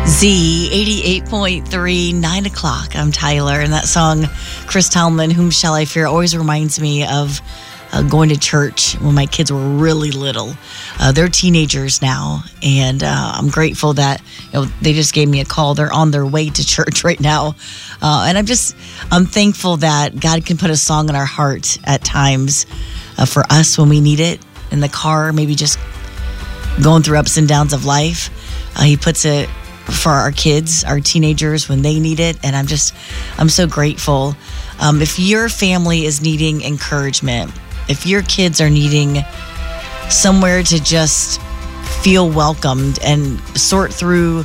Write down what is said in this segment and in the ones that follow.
Z 88.3, 9 o'clock. I'm Tyler, and that song, Chris Talman, Whom Shall I Fear, always reminds me of going to church when my kids were really little. They're teenagers now, and I'm grateful that they just gave me a call. They're on their way to church right now, and I'm thankful that God can put a song in our heart at times for us when we need it in the car, maybe just going through ups and downs of life. He puts it for our kids, our teenagers, when they need it. And I'm so grateful. If your family is needing encouragement, if your kids are needing somewhere to just feel welcomed and sort through,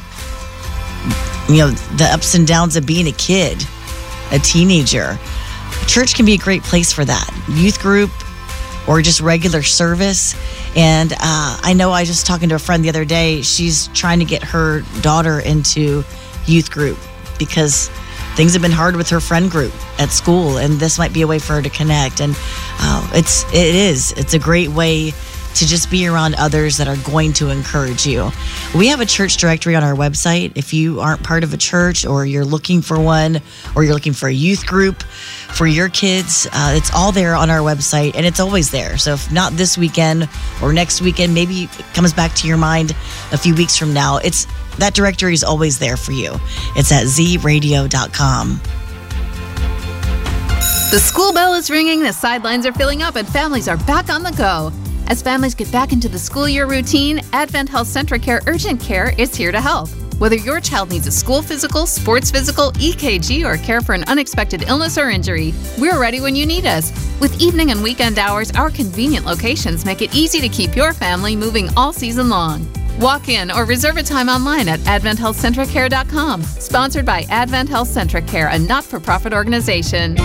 the ups and downs of being a kid, a teenager, church can be a great place for that. Youth group or just regular service. And I know I was just talking to a friend the other day. She's trying to get her daughter into youth group because things have been hard with her friend group at school, and this might be a way for her to connect. And it's a great way to just be around others that are going to encourage you. We have a church directory on our website. If you aren't part of a church, or you're looking for one, or you're looking for a youth group for your kids, it's all there on our website, and it's always there. So if not this weekend or next weekend, maybe it comes back to your mind a few weeks from now, that directory is always there for you. It's at zradio.com. The school bell is ringing, the sidelines are filling up, and families are back on the go. As families get back into the school year routine, Advent Health Centracare Urgent Care is here to help. Whether your child needs a school physical, sports physical, EKG, or care for an unexpected illness or injury, we're ready when you need us. With evening and weekend hours, our convenient locations make it easy to keep your family moving all season long. Walk in or reserve a time online at AdventHealthCentricare.com. Sponsored by Advent Health Centracare, a not-for-profit organization.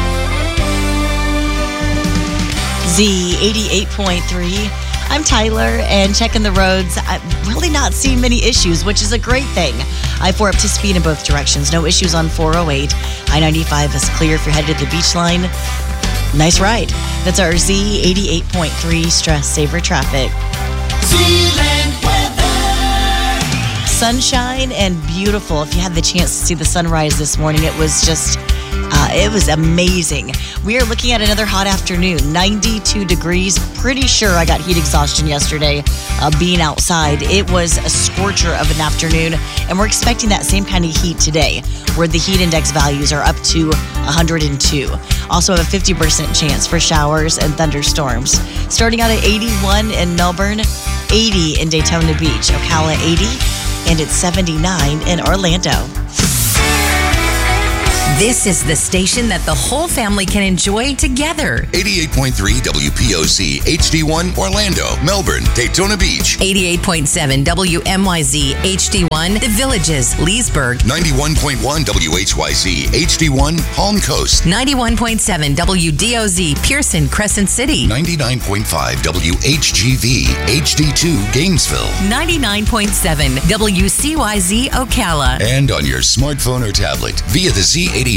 Z 88.3. I'm Tyler, and checking the roads. I'm really not seeing many issues, which is a great thing. I-4 up to speed in both directions. No issues on 408. I-95 is clear if you're headed to the beach line. Nice ride. That's our Z 88.3 Stress Saver Traffic. Zealand weather. Sunshine and beautiful. If you had the chance to see the sunrise this morning, it was just... it was amazing. We are looking at another hot afternoon, 92 degrees. Pretty sure I got heat exhaustion yesterday being outside. It was a scorcher of an afternoon, and we're expecting that same kind of heat today, where the heat index values are up to 102. Also have a 50% chance for showers and thunderstorms. Starting out at 81 in Melbourne, 80 in Daytona Beach, Ocala 80, and it's 79 in Orlando. This is the station that the whole family can enjoy together. 88.3 WPOC, HD1, Orlando, Melbourne, Daytona Beach. 88.7 WMYZ, HD1, The Villages, Leesburg. 91.1 WHYZ, HD1, Palm Coast. 91.7 WDOZ, Pearson, Crescent City. 99.5 WHGV, HD2, Gainesville. 99.7 WCYZ, Ocala. And on your smartphone or tablet via the Z